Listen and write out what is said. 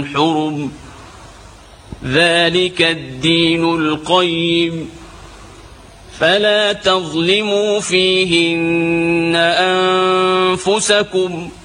حرم ذلك الدين القيم فلا تظلموا فيهن أنفسكم